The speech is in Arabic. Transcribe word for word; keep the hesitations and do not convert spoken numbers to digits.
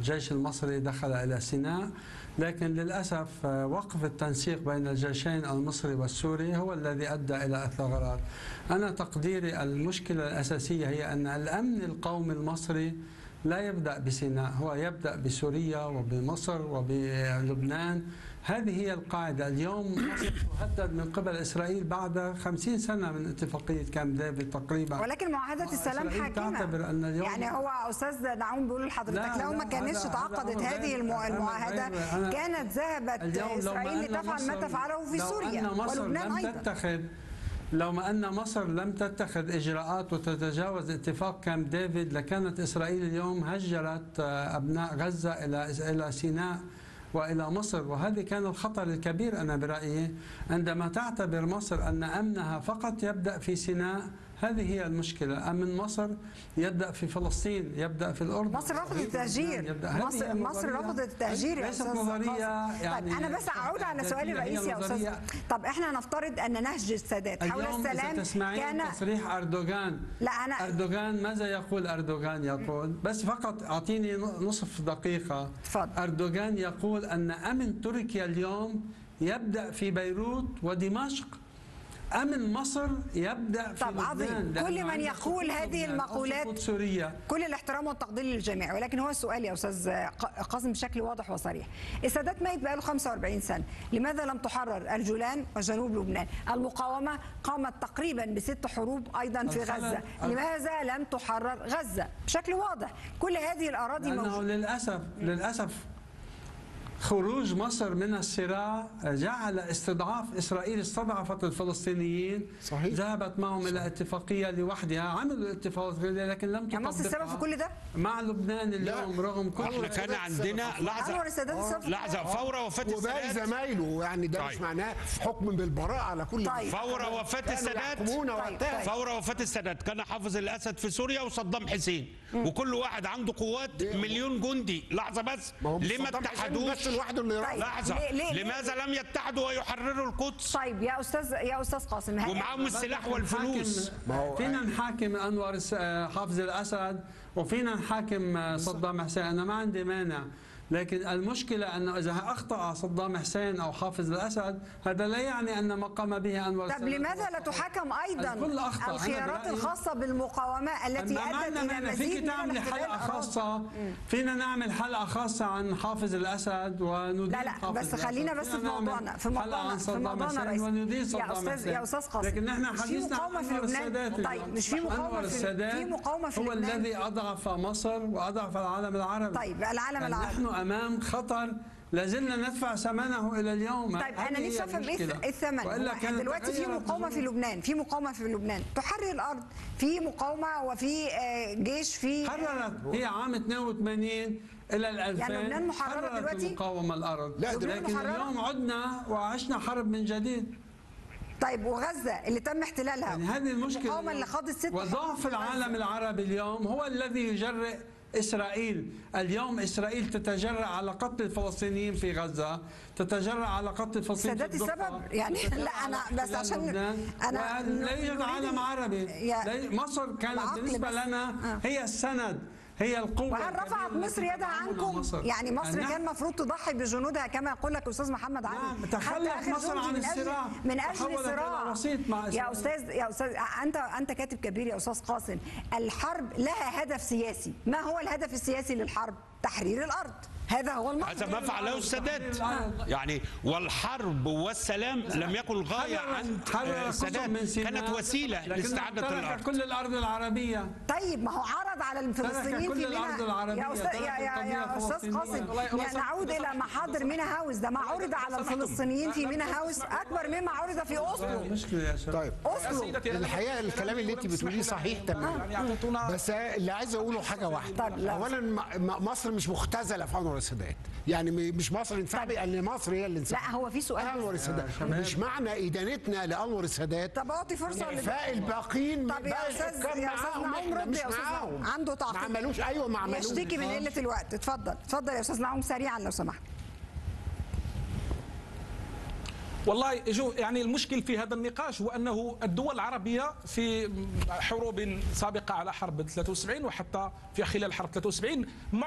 الجيش المصري دخل إلى سيناء، لكن للأسف وقف التنسيق بين الجيشين المصري والسوري هو الذي أدى إلى الثغرات. أنا تقديري المشكلة الأساسية هي أن الأمن القومي المصري لا يبدأ بسيناء، هو يبدأ بسوريا وبمصر وبلبنان. هذه هي القاعدة. اليوم مصر تهدد من قبل إسرائيل بعد خمسين سنة من اتفاقية كامب ديفيد تقريبا، ولكن معاهدة السلام حاكمة. أن اليوم يعني هو أستاذ نعوم بيقول لحضرتك لو ما كانتش تعقدت هذه المعاهدة كانت ذهبت إسرائيل لتفعل ما تفعله في سوريا ولبنان أيضا. لو ما أن مصر لم تتخذ إجراءات وتتجاوز اتفاق كامب ديفيد لكانت إسرائيل اليوم هجرت أبناء غزة إلى إلى سيناء وإلى مصر، وهذا كان الخطر الكبير أنا برأيي عندما تعتبر مصر أن أمنها فقط يبدأ في سيناء. هذه هي المشكلة. أمن مصر يبدأ في فلسطين، يبدأ في الأردن. مصر رفضت التهجير. مصر, مصر رفضت التهجير يا أستاذ نظرية. يعني طيب أنا بس أعود على سؤالي الرئيسي يا أستاذ. طب إحنا نفترض أن نهج السادات حول السلام كان تصريح أردوغان. لا أنا أردوغان ماذا يقول؟ أردوغان يقول بس فقط أعطيني نصف دقيقة. تفضل. أردوغان يقول أن أمن تركيا اليوم يبدأ في بيروت ودمشق. أمن مصر يبدأ في طب عظيم. كل من يقول هذه المقولات كل الاحترام والتقدير للجميع، ولكن هو السؤال يا أستاذ قاسم بشكل واضح وصريح. السادات ميت بقاله خمسة وأربعين سنة، لماذا لم تحرر الجولان وجنوب لبنان؟ المقاومة قامت تقريبا بست حروب أيضا في غزة، لماذا لم تحرر غزة بشكل واضح؟ كل هذه الأراضي موجودة. للأسف للأسف خروج مصر من الصراع جعل استضعاف إسرائيل استضعفت الفلسطينيين. صحيح. ذهبت معهم إلى اتفاقية لوحدها، عملوا اتفاقية لكن لم تطبقها. يعني مصر السبب في كل ده؟ مع لبنان اليوم رغم كل احنا كان عندنا لحظة لحظة فور وفاة السادات وباقي زمايله، يعني ده طيب. مش معناه حكم بالبراءة على كل. طيب. فور وفاة السادات طيب. فور وفاة السادات كان حافظ الأسد في سوريا وصدام حسين، م. وكل واحد عنده قوات مليون جندي. لحظة بس، ليه ما اتحدوش؟ لوحده اللي طيب. لحظة، ليه ليه لماذا ليه؟ لم يتحدوا ويحرروا القدس؟ طيب يا استاذ يا استاذ قاسم، ومعهم السلاح والفلوس. فينا نحاكم انور حافظ الاسد وفينا نحاكم صدام حسين، انا ما عندي مانع، لكن المشكلة أنه إذا أخطأ صدام حسين أو حافظ الأسد هذا لا يعني أن ما قام به أنور السادات. طب لماذا لا تحاكم أيضا الخيارات الخاصة بالمقاومة التي أدت إلى مزيد من حلقة خاصة؟ فينا نعمل حلقة خاصة عن حافظ الأسد وندين لا لا بس خلينا بس في موضوعنا في موضوعنا في موضوعنا رئيس يا أستاذ يا أستاذ قاسم. لكن نحن حديثنا عن أنور السادات. طيب مش في مقاومة في في مقاومة في هو الذي أضعف مصر وأضعف العالم العربي. طيب العالم العربي أمام خطر لازلنا ندفع ثمنه إلى اليوم. طيب أنا نفسي أفهم إيه الثمن؟ دلوقتي في مقاومة في لبنان، في مقاومة في لبنان تحرر الأرض، في مقاومة وفي جيش في حررت. هي عام اثنين وثمانين إلى الألفين يعني لبنان محررة دلوقتي؟ المقاومة الأرض، لا لكن اليوم عدنا وعشنا حرب من جديد. طيب وغزة اللي تم احتلالها، يعني هذه المشكلة المقاومة اللي خاضت ست وضعف العالم العربي اليوم هو الذي يجرئ إسرائيل. اليوم إسرائيل تتجرأ على قتل الفلسطينيين في غزة، تتجرأ على قتل الفلسطينيين في الضفة. السبب يعني لا أنا بس عشان أنا لا يوجد عالم عربي. مصر كانت بالنسبة لنا هي السند، هي القوة. وهل رفعت مصر يدها عنكم؟ مصر. يعني مصر كان المفروض تضحي بجنودها كما يقول لك أستاذ محمد علي. تخلت مصر عن الصراع من أجل الصراع. يا أستاذ يا أستاذ أنت أنت كاتب كبير يا أستاذ قاسم. الحرب لها هدف سياسي، ما هو الهدف السياسي للحرب؟ تحرير الأرض. هذا هو المقصد. هذا ما فعله السادات. يعني والحرب والسلام لم يكن الغاية عند السادات، كانت وسيلة لاستعادة الأرض. كل الأرض العربية. طيب ما هو عرض على الفلسطينيين في ميناء. يا أستاذ يا يا أستاذ قاسم نعود إلى محاضر ميناء هاوس، ده ما عرض على الفلسطينيين في ميناء هاوس أكبر مما عرض في أوسلو. طيب أوسلو الحقيقة الكلام اللي أنت بتقوليه صحيح تماما، بس اللي عايز أقوله حاجة واحدة. أولا مصر مش مختزلة في أنور السادات، يعني مش مصر انسحبت، لان مصر هي اللي انسحبت. لا هو في سؤال انور السادات مش معنى ادانتنا لانور السادات طب اعطي فرصه لإعفاء الباقيين. طب يا استاذ يا استاذ نعوم رد يا استاذ، عنده تعقيب ما عملوش. ايوه ما عملوش، يشتكي من قله الوقت. اتفضل اتفضل يا استاذ نعوم سريعا لو سمحت. والله يعني المشكل في هذا النقاش هو أنه الدول العربية في حروب سابقة على حرب ثلاثة وسبعين وحتى في خلال حرب ثلاثة وسبعين